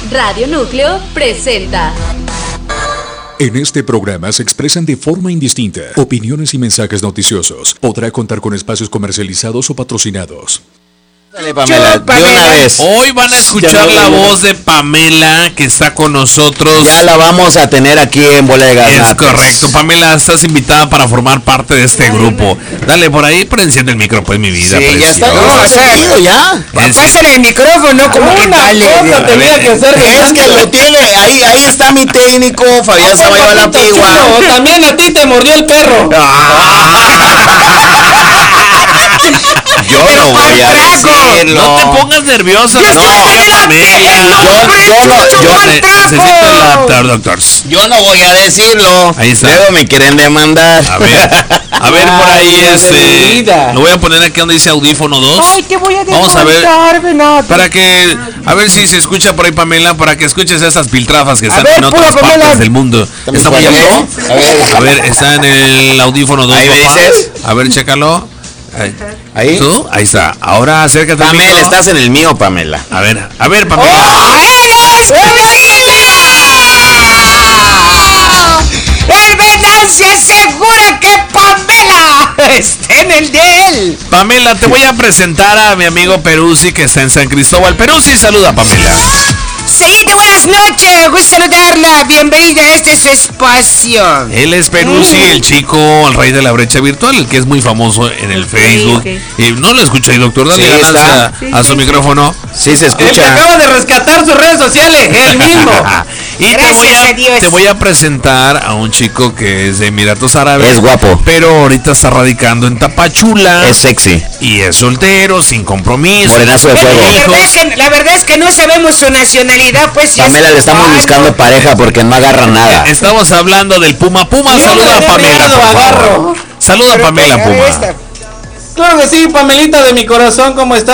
Radio Núcleo presenta. En este programa se expresan de forma indistinta opiniones y mensajes noticiosos. Podrá contar con espacios comercializados o patrocinados. Dale, Pamela, de una vez. Hoy van a escuchar la voz de Pamela, que está con nosotros. Ya la vamos a tener aquí en Bola de Gatos. Es correcto, Pamela, estás invitada para formar parte de este grupo. Dale, por ahí, pero enciende el micro, pues, mi vida. Sí, ya está. ya. Pásale el micrófono, como que dale. Tenía que hacer. Es que lo tiene, ahí está mi técnico, Fabián Zaballo la Antigua. También a ti te mordió el perro. Yo no voy a decirlo. No te pongas nervioso. Yo no voy a decirlo. Ahí está. Luego me quieren demandar. A ver por ahí lo voy a poner aquí donde dice audífono 2. Ay, te voy a Vamos a ver para que a ver si se escucha por ahí, Pamela, para que escuches esas piltrafas que están en otras partes del mundo. ¿Está muy alto? A ver, está en el audífono 2. Ahí me dices. A ver, chécalo. Ahí. ¿Tú? Ahí está. Ahora acércate. Pamela, estás en el mío, Pamela. A ver, Pamela. ¡El Venancio asegura que Pamela está en el de él! Pamela, te voy a presentar a mi amigo Peruzzi, que está en San Cristóbal. Peruzzi, saluda, Pamela. Señorita, buenas noches, gusto saludarla, bienvenida a este su espacio. Él es Peruzzi, el chico, el rey de la brecha virtual, el que es muy famoso en el Facebook. Y no lo escucha ahí, doctor, dale ganancia a su micrófono. Sí, se escucha. Él que acaba de rescatar sus redes sociales, él mismo. Y te voy a presentar a un chico que es de Emiratos Árabes. Es guapo. Pero ahorita está radicando en Tapachula. Es sexy. Y es soltero, sin compromiso. Morenazo de fuego. La verdad es que no sabemos su nacionalidad, pues. Si Pamela, le estamos buscando pareja porque no agarra nada. Estamos hablando del Puma. Saluda a Pamela, por favor. Saluda a Pamela, Puma. Claro que sí, Pamelita de mi corazón, ¿cómo estás?